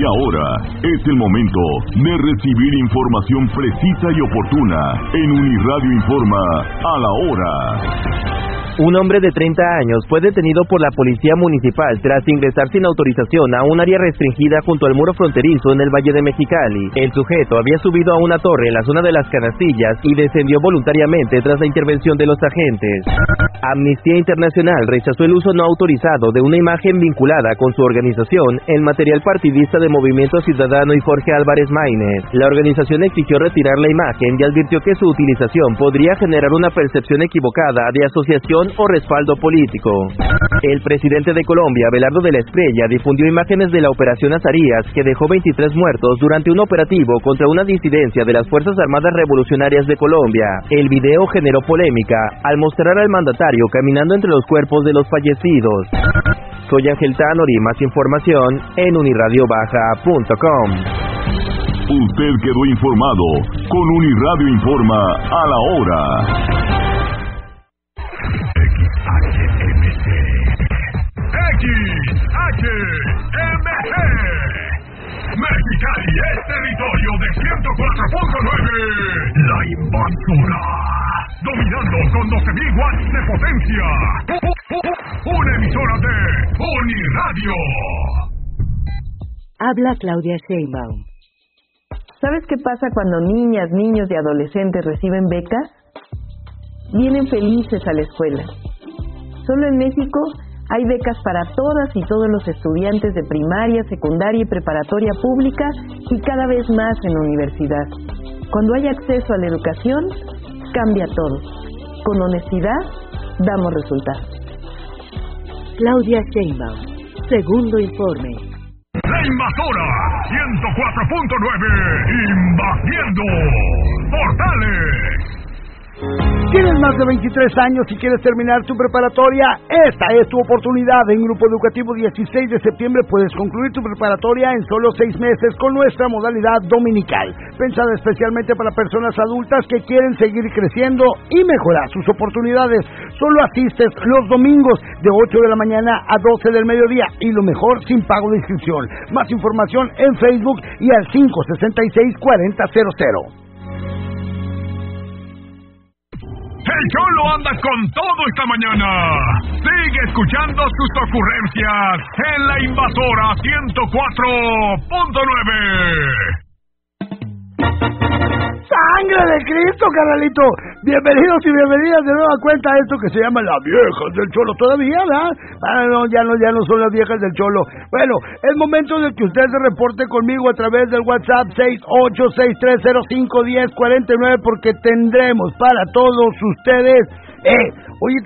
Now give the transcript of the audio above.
ahora es el momento de recibir información precisa y oportuna en Uniradio Informa a la hora. Un hombre de 30 años fue detenido por la policía municipal tras ingresar sin autorización a un área restringida junto al muro fronterizo en el Valle de Mexicali. El sujeto había subido a una torre en la zona de las Canastillas y descendió voluntariamente tras la intervención de los agentes. Amnistía Internacional rechazó el uso no autorizado de una imagen vinculada con su organización, el material partidista de Movimiento Ciudadano y Jorge Álvarez Maínez. La organización exigió retirar la imagen y advirtió que su utilización podría generar una percepción equivocada de asociación o respaldo político. El presidente de Colombia, Abelardo de la Espriella, difundió imágenes de la Operación Azarías, que dejó 23 muertos durante un operativo contra una disidencia de las Fuerzas Armadas Revolucionarias de Colombia. El video generó polémica al mostrar al mandatario caminando entre los cuerpos de los fallecidos. Soy Ángel Tanori, más información en unirradiobaja.com. Usted quedó informado con Uniradio Informa a la hora. XHMG Mexicali es territorio de 104.9. La Invasora, dominando con 12.000 watts de potencia. Una emisora de Uniradio. Habla Claudia Sheinbaum. ¿Sabes qué pasa cuando niñas, niños y adolescentes reciben becas? Vienen felices a la escuela. Solo en México hay becas para todas y todos los estudiantes de primaria, secundaria y preparatoria pública y cada vez más en la universidad. Cuando hay acceso a la educación, cambia todo. Con honestidad, damos resultados. Claudia Sheinbaum, segundo informe. La Invasora 104.9, invadiendo Portales. ¿Tienes más de 23 años y quieres terminar tu preparatoria? Esta es tu oportunidad. En Grupo Educativo 16 de septiembre puedes concluir tu preparatoria en solo 6 meses con nuestra modalidad dominical, pensada especialmente para personas adultas que quieren seguir creciendo y mejorar sus oportunidades. Solo asistes los domingos de 8 de la mañana a 12 del mediodía y lo mejor, sin pago de inscripción. Más información en Facebook y al 566-4000. El Cholo anda con todo esta mañana. Sigue escuchando sus ocurrencias en La Invasora 104.9. ¡Sangre de Cristo, carnalito! Bienvenidos y bienvenidas de nueva cuenta a esto que se llama Las Viejas del Cholo. ¿Todavía, verdad? Ya no son las Viejas del Cholo. Bueno, es momento de que usted se reporte conmigo a través del WhatsApp 6863051049 porque tendremos para todos ustedes... Oye,